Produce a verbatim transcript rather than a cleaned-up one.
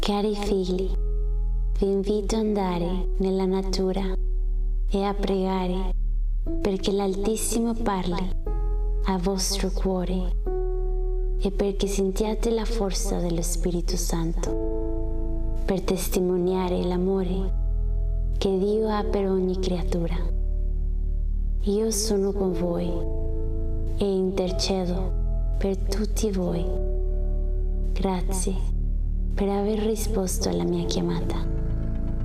Cari figli, vi invito ad andare nella natura e a pregare perché l'Altissimo parli al vostro cuore e perché sentiate la forza dello Spirito Santo per testimoniare l'amore che Dio ha per ogni creatura. Io sono con voi e intercedo per tutti voi. Grazie per aver risposto alla mia chiamata.